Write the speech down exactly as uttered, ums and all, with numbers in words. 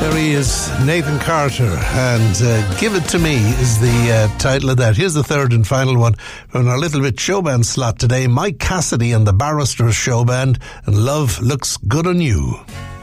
There he is, Nathan Carter, and uh, Give It To Me is the uh, title of that. Here's the third and final one from our Little Bit Showband slot today. Mike Cassidy and the Barristers Showband, and Love Looks Good on You.